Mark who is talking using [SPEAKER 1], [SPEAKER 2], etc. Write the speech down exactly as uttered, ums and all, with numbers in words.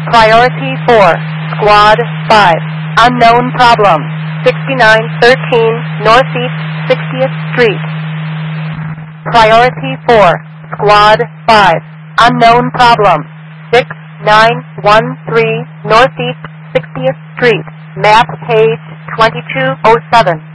[SPEAKER 1] Priority four, Squad five, unknown problem, sixty-nine thirteen Northeast sixtieth Street. Priority four, Squad five, unknown problem, six nine one three Northeast sixtieth Street, map page twenty-two oh seven.